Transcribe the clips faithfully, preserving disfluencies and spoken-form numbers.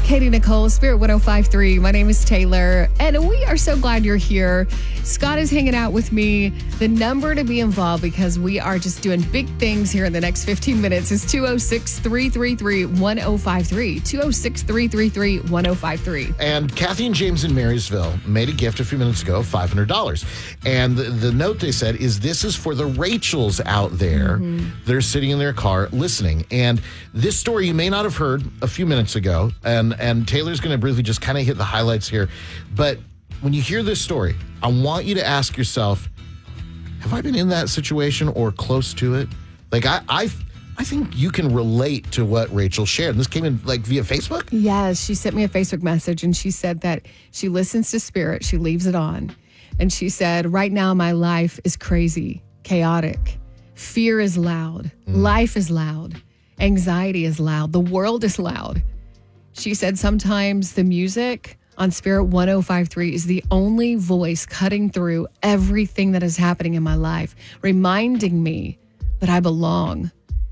Katie Nicole, Spirit one oh five point three. My name is Taylor, and we are so glad you're here. Scott is hanging out with me. The number to be involved, because we are just doing big things here in the next fifteen minutes, is two oh six, three three three, one oh five three. two oh six, three three three, one oh five three. And Kathy and James in Marysville made a gift a few minutes ago of five hundred dollars. And the, the note they said is this is for the Rachels out there. Mm-hmm. They're sitting in their car listening. And this story you may not have heard a few minutes ago. And, and Taylor's going to briefly just kind of hit the highlights here. But when you hear this story, I want you to ask yourself, have I been in that situation or close to it? Like, I, I, I think you can relate to what Rachel shared. And this came in, like, via Facebook? Yes, she sent me a Facebook message, and she said that she listens to Spirit. She leaves it on. And she said, right now my life is crazy, chaotic. Fear is loud. Mm. Life is loud. Anxiety is loud. The world is loud. She said sometimes the music on Spirit one oh five point three is the only voice cutting through everything that is happening in my life, reminding me that I belong.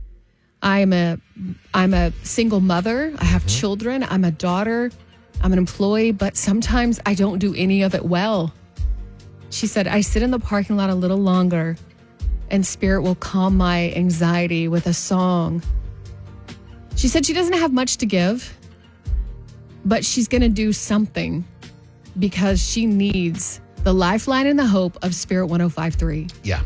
I'm a I'm a single mother. I have mm-hmm. children. I'm a daughter. I'm an employee, but sometimes I don't do any of it well. She said, I sit in the parking lot a little longer, and Spirit will calm my anxiety with a song. She said she doesn't have much to give, but she's going to do something because she needs the lifeline and the hope of Spirit one oh five point three. Yeah.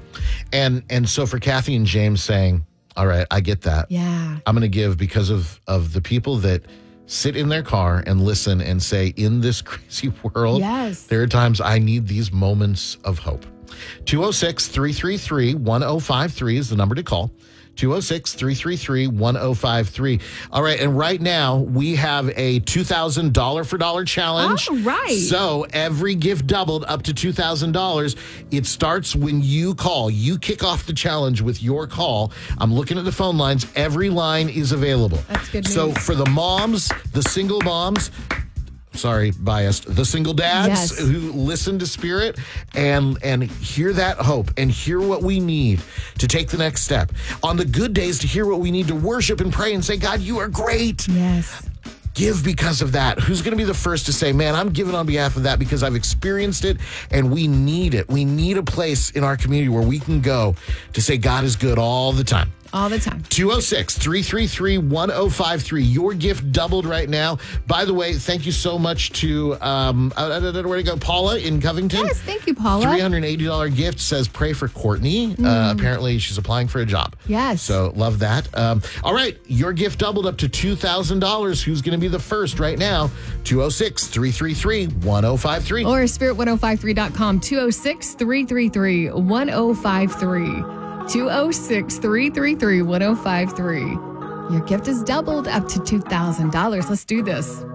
And and so for Kathy and James saying, all right, I get that. Yeah. I'm going to give because of, of the people that sit in their car and listen and say, in this crazy world, yes, there are times I need these moments of hope. two oh six, three three three, one oh five three is the number to call. two oh six, three three three, one oh five three. All right, and right now we have a two thousand dollars for dollar challenge. All right. So every gift doubled up to two thousand dollars. It starts when you call. You kick off the challenge with your call. I'm looking at the phone lines. Every line is available. That's good news. So for the moms, the single moms, sorry, biased, the single dads yes. who listen to Spirit and and hear that hope and hear what we need to take the next step. On the good days, to hear what we need to worship and pray and say, God, you are great. Yes. Give because of that. Who's going to be the first to say, man, I'm giving on behalf of that because I've experienced it and we need it. We need a place in our community where we can go to say God is good all the time. All the time. two oh six, three three three, one oh five three. Your gift doubled right now. By the way, thank you so much to, um, uh, where to go, Paula in Covington. Yes, thank you, Paula. three hundred eighty dollars gift says pray for Courtney. Mm. Uh, apparently, she's applying for a job. Yes. So, love that. Um, all right, your gift doubled up to two thousand dollars. Who's going to be the first right now? two oh six, three three three, one oh five three. Or spirit one oh five three dot com, two oh six, three three three, one oh five three. two oh six, three three three, one oh five three. Your gift is doubled up to two thousand dollars. Let's do this.